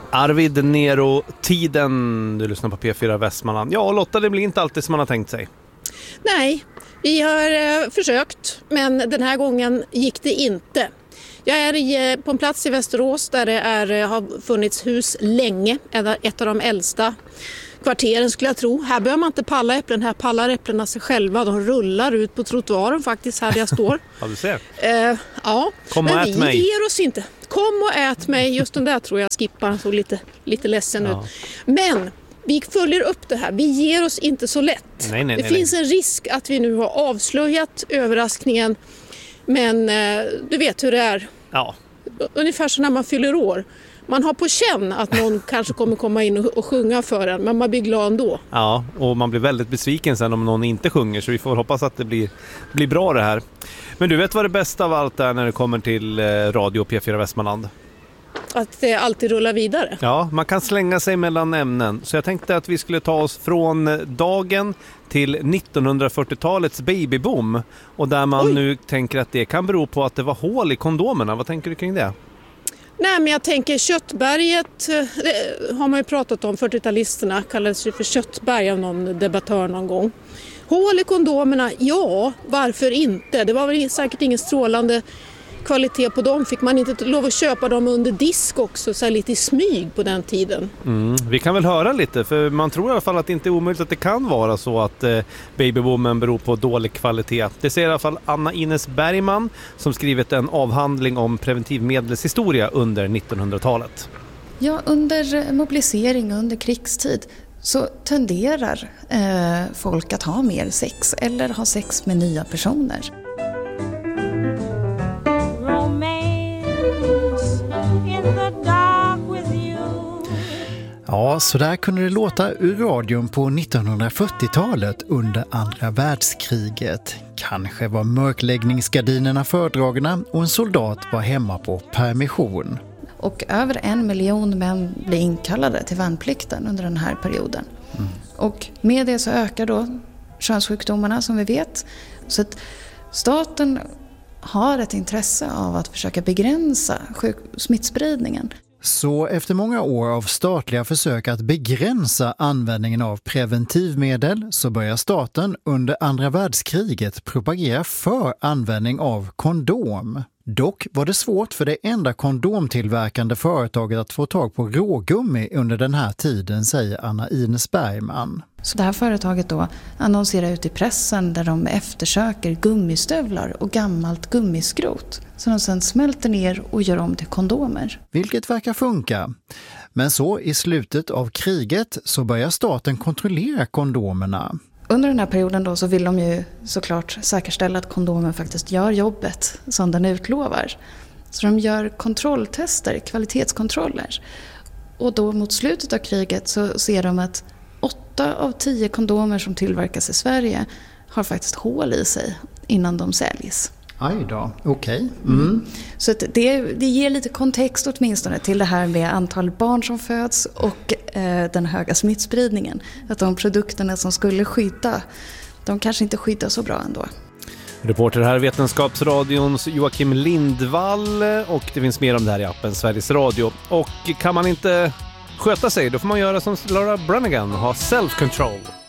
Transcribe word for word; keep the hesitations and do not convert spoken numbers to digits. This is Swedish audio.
Arvid Nero, Tiden. Du lyssnar på P fyra Västmanland. Ja, Lotta, det blir inte alltid som man har tänkt sig. Nej, vi har eh, försökt, men den här gången gick det inte. Jag är i, på en plats i Västerås där det är, har funnits hus länge, ett av de äldsta kvarteren skulle jag tro. Här behöver man inte palla äpplen, här pallar äpplena sig själva. De rullar ut på trottoaren faktiskt här där jag står. Ja, du ser. Eh, ja, Kom och men ät vi mig. ger oss inte. Kom och ät mig, just den där tror jag skippar, så lite, lite ledsen Ja. ut. Men vi följer upp det här, vi ger oss inte så lätt. Nej, nej, det nej, finns nej. en risk att vi nu har avslöjat överraskningen, men eh, du vet hur det är. Ja. Ungefär som när man fyller år. Man har på känn att någon kanske kommer komma in och, och sjunga för en, men man blir glad ändå. Ja, och man blir väldigt besviken sen om någon inte sjunger, så vi får hoppas att det blir, blir bra det här. Men du vet vad det bästa av allt är när det kommer till eh, radio P fyra Västmanland? Att det alltid rullar vidare. Ja, man kan slänga sig mellan ämnen. Så jag tänkte att vi skulle ta oss från dagen till nittonhundrafyrtiotalets babyboom. Och där man Oj. nu tänker att det kan bero på att det var hål i kondomerna. Vad tänker du kring det? Nej, men jag tänker Köttberget, det har man ju pratat om, fyrtiotalisterna kallades ju för Köttberg av någon debattör någon gång. Hål i kondomerna, ja, varför inte? Det var väl säkert ingen strålande kvalitet på dem. Fick man inte lov att köpa dem under disk också, så här lite i smyg på den tiden? Mm, vi kan väl höra lite, för man tror i alla fall att det inte är omöjligt att det kan vara så att eh, babyboomen beror på dålig kvalitet. Det säger i alla fall Anna Ines Bergman som skrivit en avhandling om preventivmedelshistoria under nittonhundratalet. Ja, under mobilisering, under krigstid så tenderar eh, folk att ha mer sex eller ha sex med nya personer. Ja, så där kunde det låta ur radion på nittonhundrafyrtiotalet under andra världskriget. Kanske var mörkläggningsgardinerna fördragna och en soldat var hemma på permission. Och över en miljon män blir inkallade till värnplikten under den här perioden. Mm. Och med det så ökar då könssjukdomarna som vi vet. Så att staten har ett intresse av att försöka begränsa sjuk- smittspridningen. Så efter många år av statliga försök att begränsa användningen av preventivmedel så börjar staten under andra världskriget propagera för användning av kondom. Dock var det svårt för det enda kondomtillverkande företaget att få tag på rågummi under den här tiden, säger Anna Ines Bergman. Så det här företaget då annonserar ut i pressen där de eftersöker gummistövlar och gammalt gummiskrot som de sedan smälter ner och gör om till kondomer. Vilket verkar funka. Men så i slutet av kriget så börjar staten kontrollera kondomerna. Under den här perioden då så vill de ju såklart säkerställa att kondomen faktiskt gör jobbet som den utlovar. Så de gör kontrolltester, kvalitetskontroller. Och då mot slutet av kriget så ser de att åtta av tio kondomer som tillverkas i Sverige har faktiskt hål i sig innan de säljs. Aj då, okej. Okay. Mm. Mm. Så att det, det ger lite kontext åtminstone till det här med antal barn som föds och eh, den höga smittspridningen. Att de produkterna som skulle skydda, de kanske inte skyddar så bra ändå. Reporter här, Vetenskapsradions Joakim Lindvall, och det finns mer om det här i appen Sveriges Radio. Och kan man inte sköta sig, då får man göra som Laura Branigan och ha self-control.